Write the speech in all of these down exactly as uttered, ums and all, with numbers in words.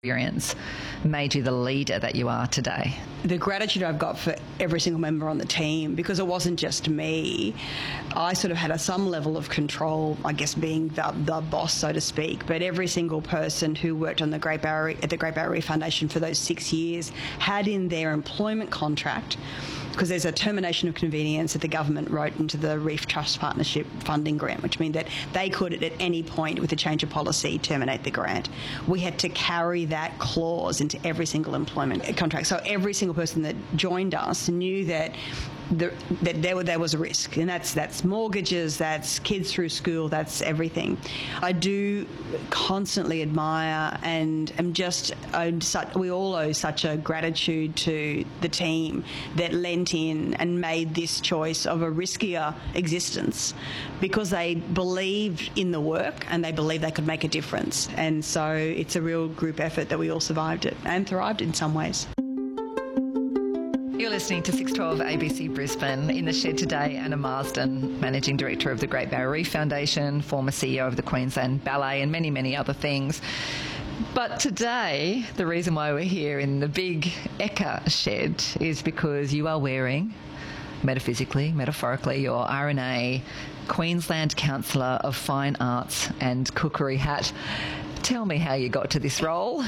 experience made you the leader that you are today? The gratitude I've got for every single member on the team, because it wasn't just me. I sort of had a, some level of control, I guess, being the, the boss, so to speak, but every single person who worked on the Great Barrier, at the Great Barrier Reef Foundation for those six years had in their employment contract, because there's a termination of convenience that the government wrote into the Reef Trust Partnership funding grant, which means that they could at any point with a change of policy terminate the grant. We had to carry that clause into every single employment contract. So every single person that joined us knew that The, that there, there was a risk, and that's that's mortgages, that's kids through school, that's everything. I do constantly admire and am just owe such, we all owe such a gratitude to the team that lent in and made this choice of a riskier existence, because they believed in the work and they believed they could make a difference. And so it's a real group effort that we all survived it and thrived in some ways. You're listening to six twelve A B C Brisbane. In the shed today, Anna Marsden, Managing Director of the Great Barrier Reef Foundation, former C E O of the Queensland Ballet, and many, many other things. But today, the reason why we're here in the big Ekka shed is because you are wearing, metaphysically, metaphorically, your R N A Queensland Councillor of Fine Arts and Cookery hat. Tell me how you got to this role.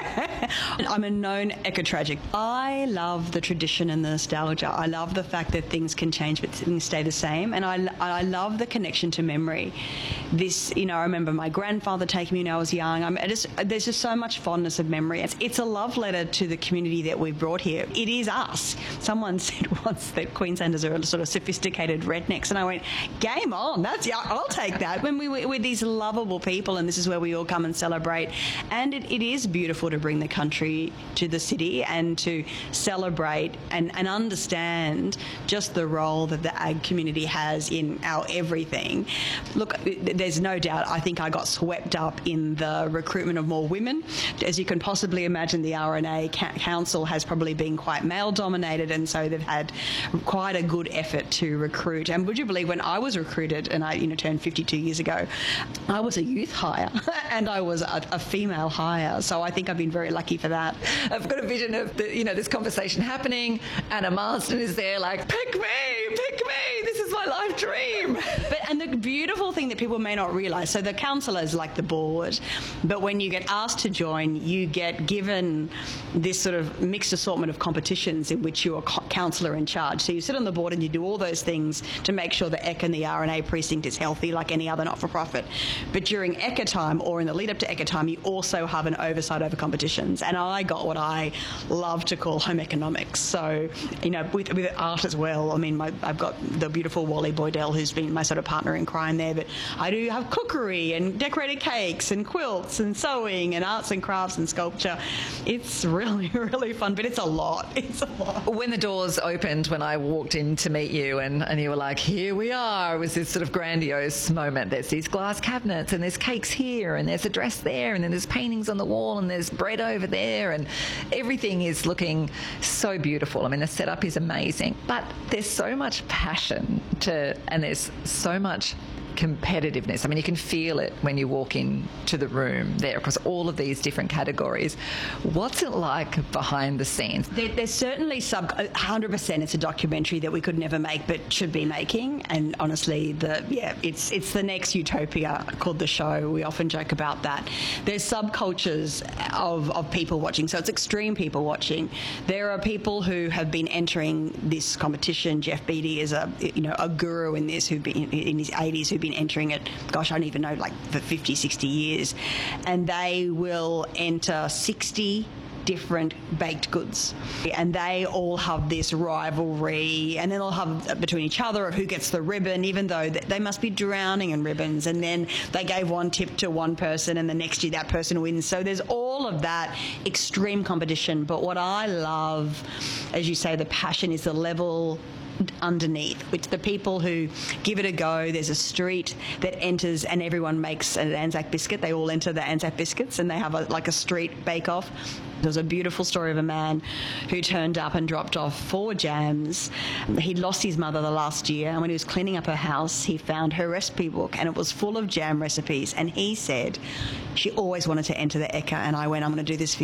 I'm a known eco-tragic. I love the tradition and the nostalgia. I love the fact that things can change but things stay the same. And I, I love the connection to memory. This, you know, I remember my grandfather taking me when I was young. I'm, I just, there's just so much fondness of memory. It's, it's a love letter to the community that we've brought here. It is us. Someone said once that Queenslanders are sort of sophisticated rednecks, and I went, game on. That's, yeah, I'll take that. When we, we're these lovable people, and this is where we all come and celebrate. And it, it is beautiful to bring the country to the city and to celebrate and, and understand just the role that the ag community has in our everything. Look, there's no doubt, I think I got swept up in the recruitment of more women. As you can possibly imagine, the R N A Council has probably been quite male-dominated, and so they've had quite a good effort to recruit. And would you believe, when I was recruited, and I you know turned fifty-two years ago, I was a youth hire and I was a, a female hire. So I think I've been very lucky for that. I've got a vision of the, you know this conversation happening. Anna Marsden is there, like, pick me, pick me. This is my life dream. But and the beautiful thing that people may not realise, so the councillor is like the board, but when you get asked to join, you get given this sort of mixed assortment of competitions in which you're a councillor in charge. So you sit on the board and you do all those things to make sure the Ekka and the R N A precinct is healthy, like any other not-for-profit. But during Ekka time, or in the lead up to Ekka time, you also have an oversight over competitions. And I got what I love to call home economics. So, you know, with, with art as well. I mean, my, I've got the beautiful Wally Boydell, who's been my sort of partner in crime there, but I do have cookery and decorated cakes and quilts and sewing and arts and crafts and sculpture. It's really, really fun, but it's a lot. It's a lot. When the doors opened, when I walked in to meet you, and, and you were like, here we are, it was this sort of grandiose moment. There's these glass cabinets and there's cakes here and there's a dress there and then there's paintings on the wall and there's bread over there, and everything is looking so beautiful. I mean, the setup is amazing, but there's so much passion to, and there's so much competitiveness. I mean, you can feel it when you walk into the room there across all of these different categories. What's it like behind the scenes? There, there's certainly sub one hundred percent it's a documentary that we could never make but should be making, and honestly, the yeah, it's it's the next utopia called The Show. We often joke about that. There's subcultures of, of people watching, so it's extreme people watching. There are people who have been entering this competition. Jeff Beattie is a you know a guru in this, who've been in his eighties, who've been entering it, gosh, I don't even know, like for fifty, sixty years. And they will enter sixty different baked goods, and they all have this rivalry, and then they'll have between each other of who gets the ribbon, even though they must be drowning in ribbons. And then they gave one tip to one person and the next year that person wins. So there's all of that extreme competition. But what I love, as you say, the passion is the level underneath, which the people who give it a go. There's a street that enters and everyone makes an Anzac biscuit. They all enter the Anzac biscuits and they have a, like a street bake-off. There's a beautiful story of a man who turned up and dropped off four jams. He'd lost his mother the last year, and when he was cleaning up her house, he found her recipe book, and it was full of jam recipes. And he said she always wanted to enter the Ekka, and I went, I'm going to do this for you.